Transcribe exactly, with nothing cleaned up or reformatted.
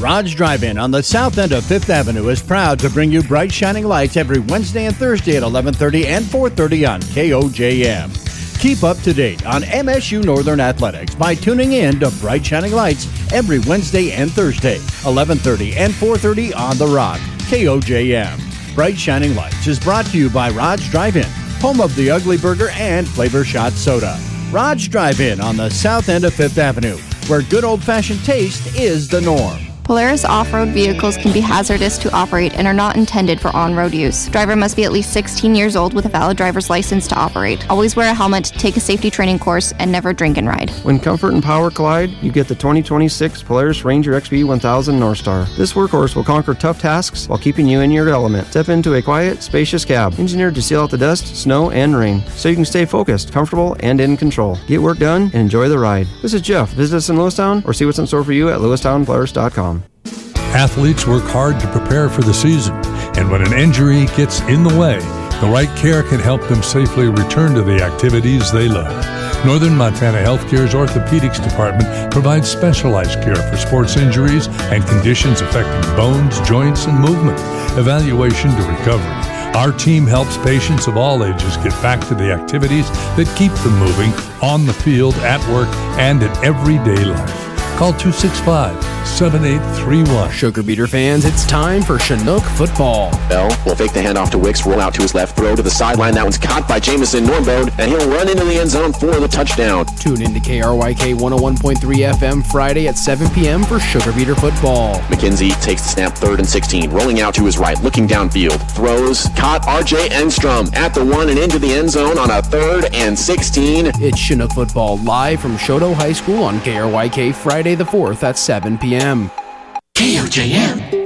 Rod's Drive-In on the south end of Fifth Avenue is proud to bring you bright shining lights every Wednesday and Thursday at eleven thirty and four thirty on K O J M. Keep up to date on M S U Northern Athletics by tuning in to Bright Shining Lights every Wednesday and Thursday, eleven thirty and four thirty on The Rock, K O J M. Bright Shining Lights is brought to you by Rod's Drive-In, home of the Ugly Burger and Flavor Shot Soda. Rod's Drive-In on the south end of Fifth Avenue, where good old-fashioned taste is the norm. Polaris off-road vehicles can be hazardous to operate and are not intended for on-road use. Driver must be at least sixteen years old with a valid driver's license to operate. Always wear a helmet, take a safety training course, and never drink and ride. When comfort and power collide, you get the twenty twenty-six Polaris Ranger X B one thousand Northstar. This workhorse will conquer tough tasks while keeping you in your element. Step into a quiet, spacious cab, engineered to seal out the dust, snow, and rain, so you can stay focused, comfortable, and in control. Get work done and enjoy the ride. This is Jeff. Visit us in Lewistown or see what's in store for you at lewistown polaris dot com. Athletes work hard to prepare for the season, and when an injury gets in the way, the right care can help them safely return to the activities they love. Northern Montana Healthcare's Orthopedics Department provides specialized care for sports injuries and conditions affecting bones, joints, and movement, evaluation to recovery. Our team helps patients of all ages get back to the activities that keep them moving on the field, at work, and in everyday life. Call two six five, seven eight three one. Sugar Beater fans, it's time for Chinook football. Bell will fake the handoff to Wicks, roll out to his left, throw to the sideline. That one's caught by Jamison Normbode, and he'll run into the end zone for the touchdown. Tune in to K R Y K one oh one point three F M Friday at seven p.m. for Sugar Beater football. McKenzie takes the snap, third and sixteen, rolling out to his right, looking downfield, throws, caught R J Engstrom at the one and into the end zone on a third and sixteen. It's Chinook football live from Shoto High School on K R Y K Friday the fourth at seven p.m. K O J M.